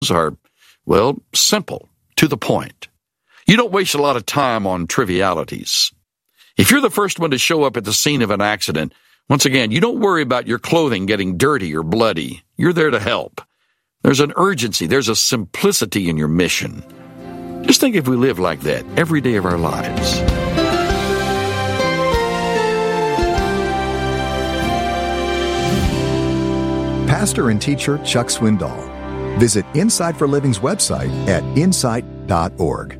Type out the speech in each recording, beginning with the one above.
are, well, simple, to the point. You don't waste a lot of time on trivialities. If you're the first one to show up at the scene of an accident, once again, you don't worry about your clothing getting dirty or bloody. You're there to help. There's an urgency, there's a simplicity in your mission. Just think if we live like that every day of our lives. Pastor and teacher Chuck Swindoll. Visit Insight for Living's website at insight.org.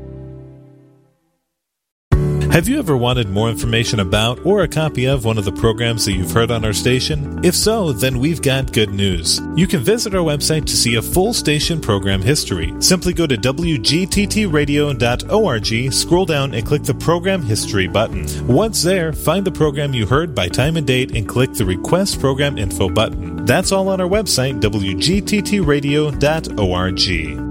Have you ever wanted more information about or a copy of one of the programs that you've heard on our station? If so, then we've got good news. You can visit our website to see a full station program history. Simply go to wgttradio.org, scroll down and click the Program History button. Once there, find the program you heard by time and date and click the Request Program Info button. That's all on our website, wgttradio.org.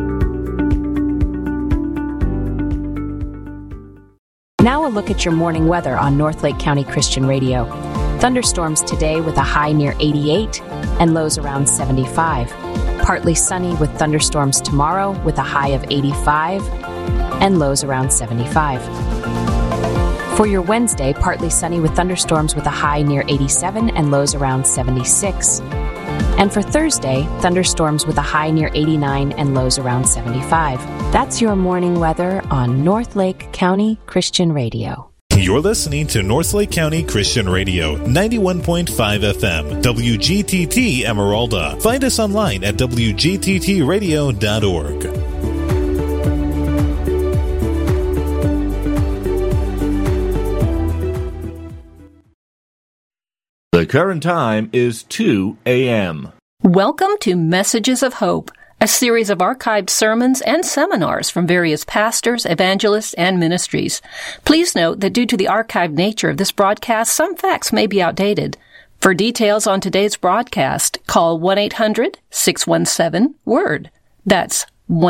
Now a look at your morning weather on Northlake County Christian Radio. Thunderstorms today with a high near 88 and lows around 75. Partly sunny with thunderstorms tomorrow with a high of 85 and lows around 75. For your Wednesday, partly sunny with thunderstorms with a high near 87 and lows around 76. And for Thursday, thunderstorms with a high near 89 and lows around 75. That's your morning weather on Northlake County Christian Radio. You're listening to Northlake County Christian Radio, 91.5 FM, WGTT Emeralda. Find us online at wgttradio.org. The current time is 2 a.m. Welcome to Messages of Hope, a series of archived sermons and seminars from various pastors, evangelists, and ministries. Please note that due to the archived nature of this broadcast, some facts may be outdated. For details on today's broadcast, call 1-800-617-WORD. That's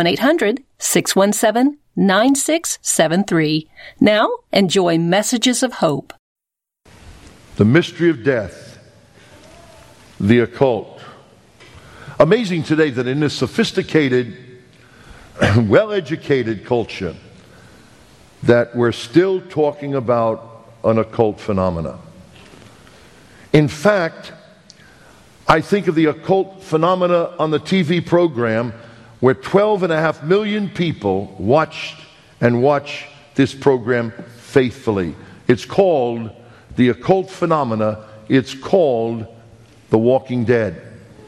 1-800-617-9673. Now, enjoy Messages of Hope. The mystery of death, the occult. Amazing today that in this sophisticated, well-educated culture that we're still talking about an occult phenomena. In fact, I think of the occult phenomena on the TV program where 12.5 million people watch this program faithfully. It's called the occult phenomena. It's called The Walking Dead.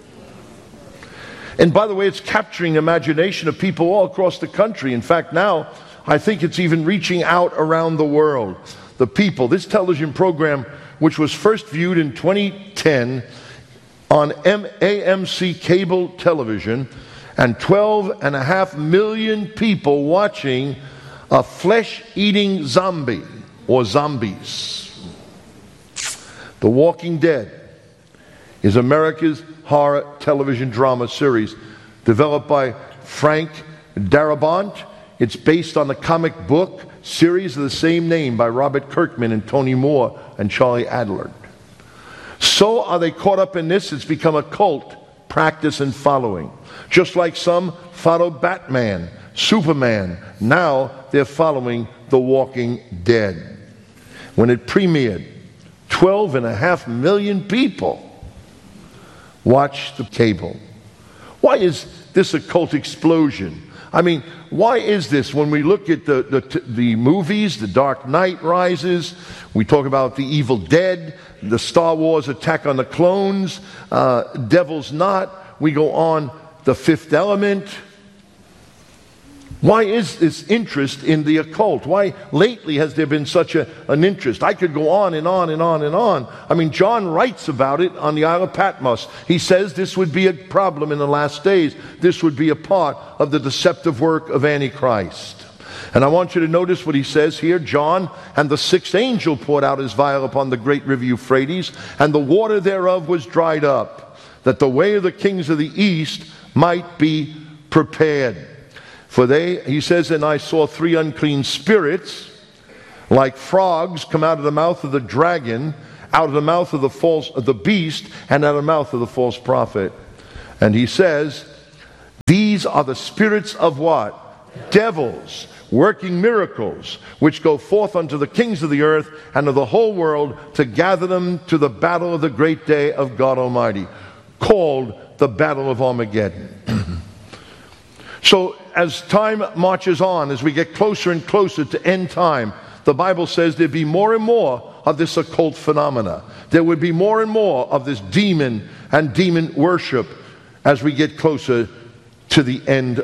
And by the way, it's capturing the imagination of people all across the country. In fact, now I think it's even reaching out around the world. The people, this television program, which was first viewed in 2010 on AMC cable television, and 12.5 million people watching a flesh-eating zombie or zombies. The Walking Dead is America's horror television drama series developed by Frank Darabont. It's based on the comic book series of the same name by Robert Kirkman and Tony Moore and Charlie Adler. So are they caught up in this, it's become a cult practice and following. Just like some follow Batman, Superman, now they're following The Walking Dead. When it premiered, 12.5 million people watched the cable. Why is this a cult explosion? I mean, why is this? When we look at the movies, The Dark Knight Rises, we talk about The Evil Dead, the Star Wars Attack on the Clones, Devil's Knot, we go on, The Fifth Element. Why is this interest in the occult? Why lately has there been such an interest? I could go on and on and on and on. I mean, John writes about it on the Isle of Patmos. He says this would be a problem in the last days. This would be a part of the deceptive work of Antichrist. And I want you to notice what he says here. John, and the sixth angel poured out his vial upon the great river Euphrates, and the water thereof was dried up, that the way of the kings of the east might be prepared. For he says, and I saw 3 unclean spirits, like frogs, come out of the mouth of the dragon, out of the mouth of the beast, and out of the mouth of the false prophet. And he says, These are the spirits of what? Devils, working miracles, which go forth unto the kings of the earth and of the whole world to gather them to the battle of the great day of God Almighty, called the Battle of Armageddon. So as time marches on, as we get closer and closer to end time, the Bible says there'd be more and more of this occult phenomena. There would be more and more of this demon and demon worship as we get closer to the end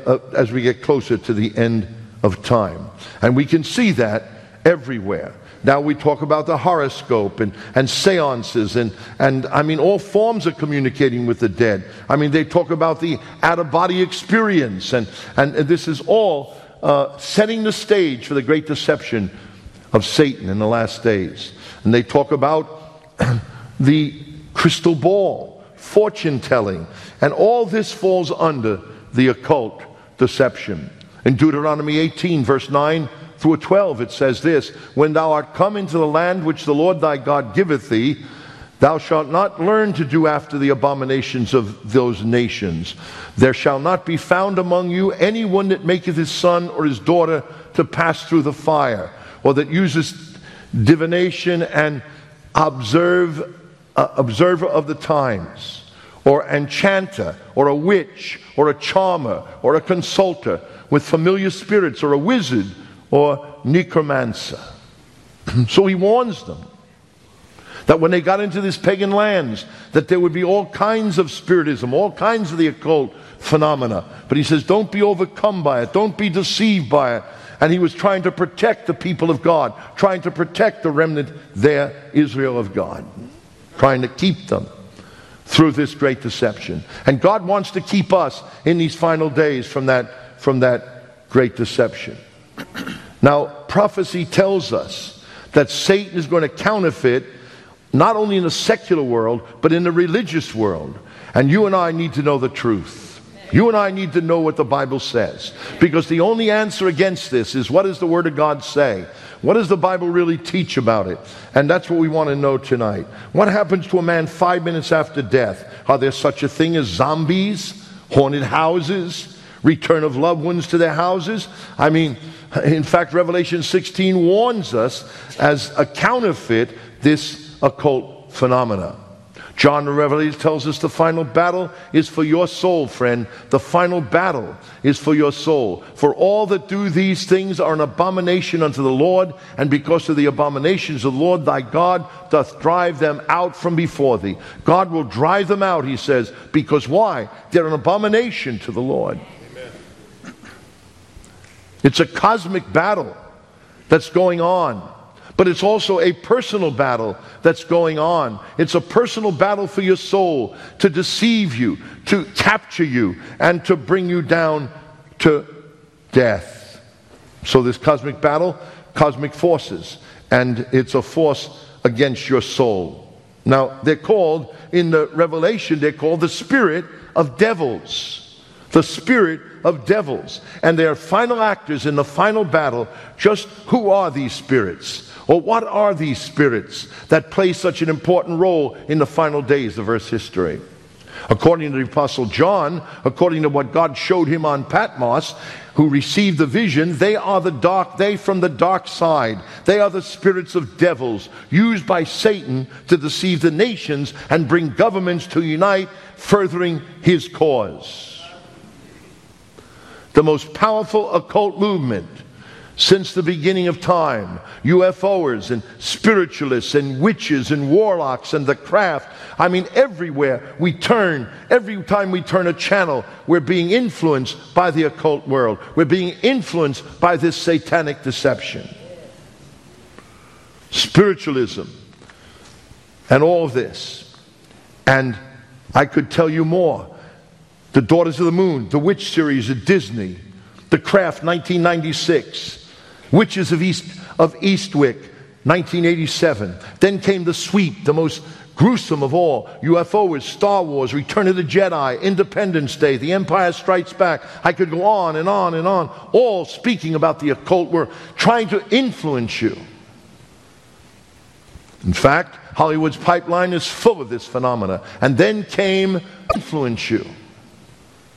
of time. And we can see that everywhere. Now we talk about the horoscope and seances and I mean all forms of communicating with the dead. I mean they talk about the out-of-body experience and this is all setting the stage for the great deception of Satan in the last days. And they talk about the crystal ball, fortune telling, and all this falls under the occult deception. In Deuteronomy 18 verse 9 through 12 it says this: when thou art come into the land which the Lord thy God giveth thee, thou shalt not learn to do after the abominations of those nations. There shall not be found among you any one that maketh his son or his daughter to pass through the fire, or that uses divination and observer of the times, or enchanter, or a witch, or a charmer, or a consulter with familiar spirits, or a wizard, or necromancer. So he warns them that when they got into these pagan lands, that there would be all kinds of spiritism, all kinds of the occult phenomena. But he says, don't be overcome by it, don't be deceived by it. And he was trying to protect the people of God, trying to protect the remnant there, Israel of God, trying to keep them through this great deception. And God wants to keep us in these final days from that great deception. Now, prophecy tells us that Satan is going to counterfeit not only in the secular world, but in the religious world. And you and I need to know the truth. You and I need to know what the Bible says. Because the only answer against this is, what does the Word of God say? What does the Bible really teach about it? And that's what we want to know tonight. What happens to a man 5 minutes after death? Are there such a thing as zombies, haunted houses, return of loved ones to their houses? I mean, in fact, Revelation 16 warns us as a counterfeit this occult phenomena. John the Revelator tells us the final battle is for your soul, friend. The final battle is for your soul. For all that do these things are an abomination unto the Lord, and because of the abominations of the Lord thy God doth drive them out from before thee. God will drive them out, he says, because why? They're an abomination to the Lord. Amen. It's a cosmic battle that's going on. But it's also a personal battle that's going on. It's a personal battle for your soul to deceive you, to capture you, and to bring you down to death. So this cosmic battle, cosmic forces, and it's a force against your soul. Now, they're called, in the Revelation, they're called the spirit of devils. The spirit of devils. And they are final actors in the final battle. Just who are these spirits? Or what are these spirits that play such an important role in the final days of Earth's history? According to the Apostle John, according to what God showed him on Patmos, who received the vision, they from the dark side. They are the spirits of devils used by Satan to deceive the nations and bring governments to unite, furthering his cause. The most powerful occult movement since the beginning of time, UFOers and spiritualists and witches and warlocks and the craft. I mean, everywhere we turn, every time we turn a channel, we're being influenced by the occult world. We're being influenced by this satanic deception. Spiritualism and all of this. And I could tell you more. The Daughters of the Moon, the Witch series at Disney, The Craft, 1996. Witches of Eastwick, 1987. Then came The Sweep, the most gruesome of all. UFOs, Star Wars, Return of the Jedi, Independence Day, The Empire Strikes Back. I could go on and on and on, all speaking about the occult world, trying to influence you. In fact, Hollywood's pipeline is full of this phenomena. And then came influence you.